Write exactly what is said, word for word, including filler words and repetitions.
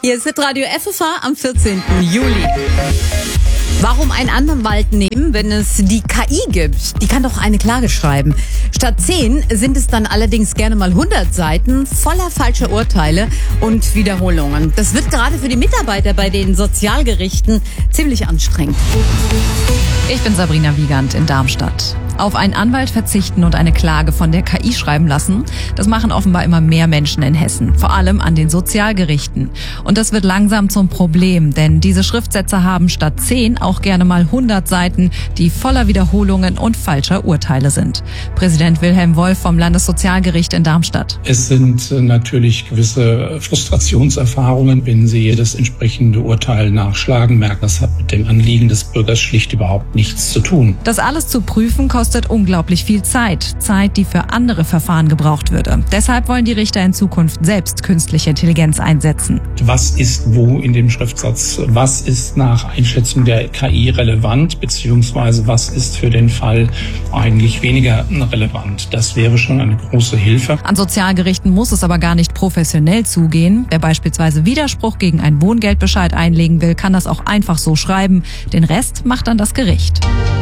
Hier ist Hitradio F F H am vierzehnten Juli. Warum einen Anwalt nehmen, wenn es die K I gibt? Die kann doch eine Klage schreiben. Statt zehn sind es dann allerdings gerne mal hundert Seiten voller falscher Urteile und Wiederholungen. Das wird gerade für die Mitarbeiter bei den Sozialgerichten ziemlich anstrengend. Ich bin Sabrina Wiegand in Darmstadt. Auf einen Anwalt verzichten und eine Klage von der K I schreiben lassen, das machen offenbar immer mehr Menschen in Hessen, vor allem an den Sozialgerichten. Und das wird langsam zum Problem, denn diese Schriftsätze haben statt zehn auch gerne mal hundert Seiten, die voller Wiederholungen und falscher Urteile sind. Präsident Wilhelm Wolf vom Landessozialgericht in Darmstadt. Es sind natürlich gewisse Frustrationserfahrungen, wenn Sie jedes entsprechende Urteil nachschlagen, merken, das hat mit dem Anliegen des Bürgers schlicht überhaupt nichts zu tun. Das alles zu prüfen kostet kostet unglaublich viel Zeit. Zeit, die für andere Verfahren gebraucht würde. Deshalb wollen die Richter in Zukunft selbst künstliche Intelligenz einsetzen. Was ist wo in dem Schriftsatz? Was ist nach Einschätzung der K I relevant? Beziehungsweise was ist für den Fall eigentlich weniger relevant? Das wäre schon eine große Hilfe. An Sozialgerichten muss es aber gar nicht professionell zugehen. Wer beispielsweise Widerspruch gegen einen Wohngeldbescheid einlegen will, kann das auch einfach so schreiben. Den Rest macht dann das Gericht.